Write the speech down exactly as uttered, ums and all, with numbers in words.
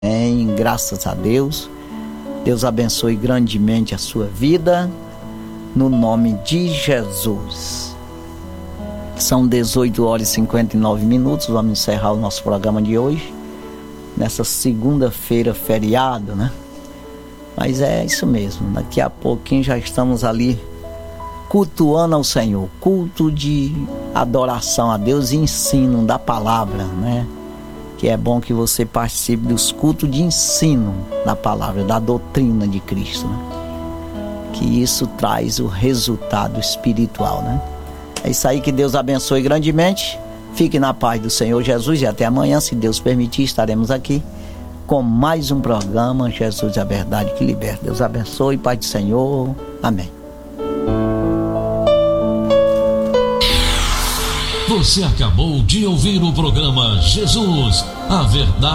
Amém, graças a Deus. Deus abençoe grandemente a sua vida, no nome de Jesus. São dezoito horas e cinquenta e nove minutos, vamos encerrar o nosso programa de hoje, nessa segunda-feira, feriado, né? Mas é isso mesmo, daqui a pouquinho já estamos ali cultuando ao Senhor, culto de adoração a Deus e ensino da palavra, né? Que é bom que você participe dos cultos de ensino da palavra, da doutrina de Cristo, né? Que isso traz o resultado espiritual, né? É isso aí, que Deus abençoe grandemente. Fique na paz do Senhor Jesus e até amanhã, se Deus permitir, estaremos aqui com mais um programa Jesus é a Verdade que Liberta. Deus abençoe, Pai do Senhor. Amém. Você acabou de ouvir o programa Jesus, a Verdade